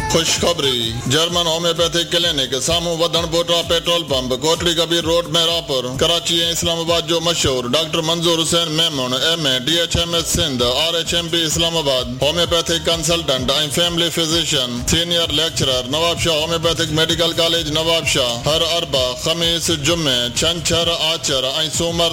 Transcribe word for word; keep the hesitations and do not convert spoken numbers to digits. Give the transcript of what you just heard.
खुशखबरी German homeopathic clinic सामू वधन बोटा petrol pump Kotri Kabir road Mehrabpur Karachi ऐं इस्लामाबाद जो मशहूर डॉक्टर मंजूर Hussain Memon M A D H M S Sindh R H M P Islamabad homeopathic consultant ऐं family physician senior lecturer Nawab Shah homeopathic medical college Nawab Shah हर अरबा खमीस जुमे छंछर आचर ऐं सूमर